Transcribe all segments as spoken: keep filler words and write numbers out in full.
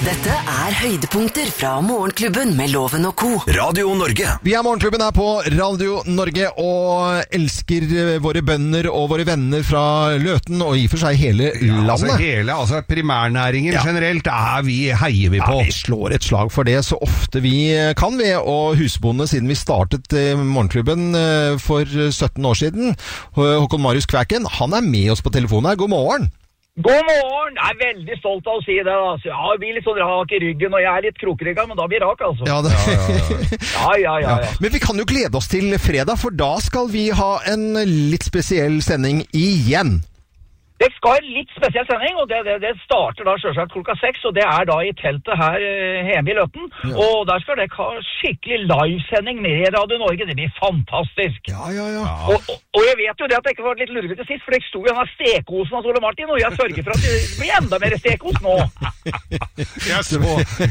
Dette er høydepunkter fra Morgenklubben med Loven og Co. Radio Norge. Vi er Morgenklubben her på Radio Norge og elsker våre bønder og våre venner fra Løten og i og for seg hele landet. Ja, altså hele, altså primærnæringen ja. generelt er vi, heier vi på. Ja, vi slår et slag for det så ofte vi kan vi, og husbonde siden vi startet Morgenklubben for sytten år siden. Håkon Marius Kvæken, han er med oss på telefonen her. God morgen. God morgen! Jeg er veldig stolt av å si det. Altså. Ja, jeg blir litt sånn rak i ryggen, og jeg er litt krokrygget, men da blir rak, altså. Ja, det... ja, ja, ja. ja, ja, ja, ja. Men vi kan jo glede oss til fredag, for da skal vi ha en litt spesiell sending igjen. Det skal en litt spesiell sending, og det, det, det starter da selvsagt klokka seks, og det er da i teltet her hjemme i Løten. Ja. Og der skal det ha skikkelig livesending med Radio Norge. Det blir fantastisk. Ja, ja, ja. Og, og, og jeg vet jo det at det ikke var litt lurvete sist, for det sto jo denne stekosen av Ole Martin, og jeg sørger for at det blir enda mer stekos nå. jeg så,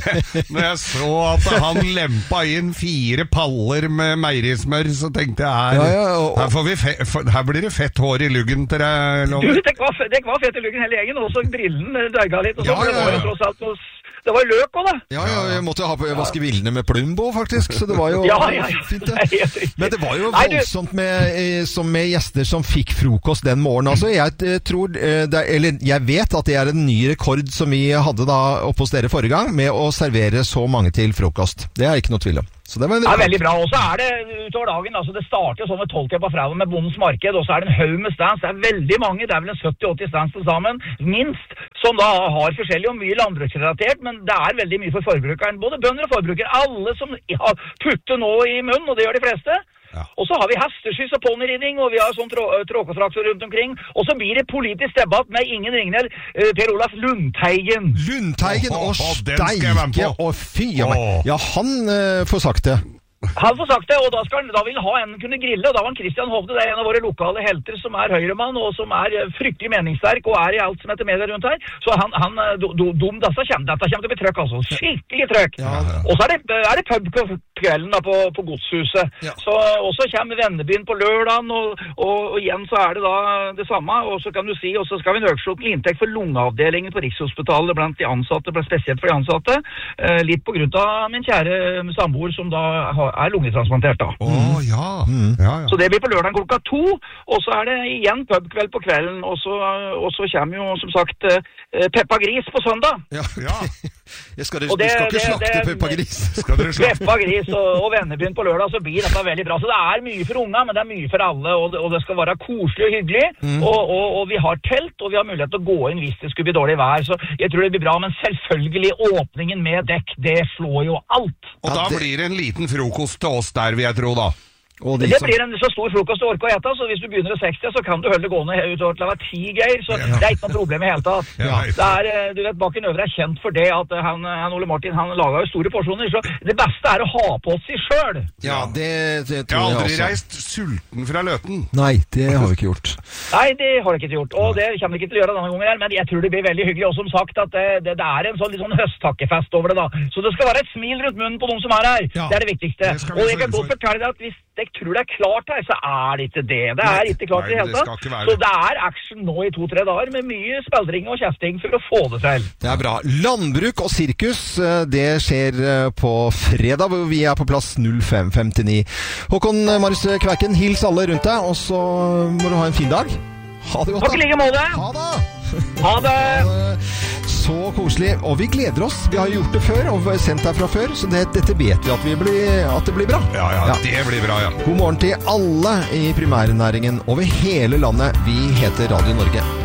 når jeg så at han lempa inn fire paller med meierismør, så tenkte jeg her, ja, ja, og, her, får vi fe, her blir det fett hår i luggen til deg, Loven. Du, det var Det var fett i luggen hele gjengen, og så brillen dreiga litt, og så ja, ja, ja. det var jo tross alt noe, det var løk også da. Ja, ja, jeg måtte ha på vaske villene med Plumbo faktisk, så det var jo ja, ja, ja. fint det. Men det var jo voldsomt med, som med gjester som fikk frokost den morgenen. Altså, jeg tror, det, eller jeg vet at det er en ny rekord som vi hadde da oppe hos dere forrige gang, med å servere så mange til frokost. Det er ikke noe tvil om. Så det var en... Ja, veldig bra. Og så er det utover dagen, altså det starter jo sånn med tolv på fredag med Bondens Marked, og så er det en haug med stands. Det er veldig mange, det er vel en sytti åtti stands til sammen, minst, som da har forskjellig og mye landbruksrelatert, men det er veldig mye for forbrukeren. Både bønder og forbrukere, alle som har putte nå i munnen, og det gjør de fleste. Ja. Og så har vi hesteskyss og ponyridning, og vi har sånn trå- tråketraktor rundt omkring. Og så blir det politisk debatt med ingen ringner, uh, Per Olaf Lundteigen. Lundteigen oh, oh, og oh, steike og fy av meg. Oh. Ja, han uh, får sagt det. Han får sagt det, og da, skal, da vil han ha en kunne grille, og da var han Christian Hovde, det er en av våre lokale helter som er høyremann, og som er fryktelig meningssterk, og er i alt som heter media rundt her. Så han, han do, do, dum, dette kommer, dette kommer til å bli trøkk, altså. Skikkelig trøkk. Ja, ja. Og så er det, er det pub på kvelden da, på, på Godshuset. Ja. Så også kommer Vennebyen på lørdagen, og, og, og igjen så er det da det samme, og så kan du si, og så skal vi nøkslå til inntekt for lungeavdelingen på Rikshospitalet blant de ansatte, spesielt for de ansatte, eh, litt på grunn av min kjære samboer som da har er lungetransplantert da. Åh, oh, ja. Mm. ja, ja. Så det blir på lørdagen klokka to, og så er det igjen pubkveld på kvelden, og så, og så kommer jo, som sagt, uh, Peppa Gris på søndag. Ja, ja. Jeg skal, det, det, skal ikke slakte det, Peppa Gris. Skal dere slakte? Peppa Gris og, og Vennebyen på lørdag, så blir dette veldig bra. Så det er mye for unga, men det er mye for alle, og det, og det skal være koselig og hyggelig, mm. og, og, og vi har telt, og vi har mulighet til å gå inn hvis det skulle bli dårlig vær, så jeg tror det blir bra, men selvfølgelig åpningen med dekk, det slår jo alt. Og da blir det en liten frokost til oss der, vil jeg tro da. Og de det som... blir en så stor frokost du orker å ete, så hvis du begynner å seksti, så kan du holde det gående utover til å være ti geir, så ja. Det er ikke noe problem i hele tatt. Ja. Det er, du vet, Bakken Øvre er kjent for det at han, han Ole Martin, han laget jo store porsjoner, så det beste er å ha på seg selv. Ja, det, det tror jeg også. Jeg har aldri reist sulten fra Løten. Nei, det har vi ikke gjort. Nei, det har vi ikke gjort, og det kommer vi ikke til å gjøre denne gangen her, men jeg tror det blir veldig hyggelig, og som sagt at det, det, det er en sånn, litt sånn høsttakkefest over det da. Så det skal være et smil rundt munnen på de som er her. Ja. Det er det viktigste. Det og jeg kan godt fortelle deg at hvis jeg tror det er klart her, så er det ikke det. Det er ikke klart i det hele tatt. Så det er action nå i to-tre dager med mye spildring og kjefting for å få det til. Det er bra. Landbruk og sirkus, det skjer på fredag, hvor vi er på plass null fem femtini. Håkon Marius Kvæken, hils alle rundt deg, og så må du ha en fin dag. Ha det godt da. Takk i like måte. Ha det. Ha det. Så koselig, og vi gleder oss. Vi har gjort det før, og sendt deg fra før, så det, dette vet vi at, vi blir, at det blir bra. Ja, ja, ja, det blir bra, ja. God morgen til alle i primærnæringen over hele landet. Vi heter Radio Norge.